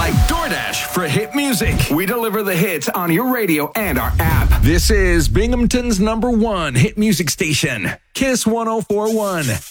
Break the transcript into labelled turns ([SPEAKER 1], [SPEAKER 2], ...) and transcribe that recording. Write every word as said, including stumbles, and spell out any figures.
[SPEAKER 1] like DoorDash for hit music. We deliver the hits on your radio and our app. This is Binghamton's number one hit music station, Kiss one oh four point one.